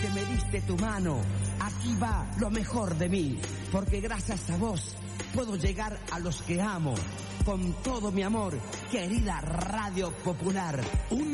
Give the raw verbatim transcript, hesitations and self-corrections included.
que me diste tu mano. Aquí va lo mejor de mí, porque gracias a vos puedo llegar a los que amo. Con todo mi amor, querida Radio Popular. Un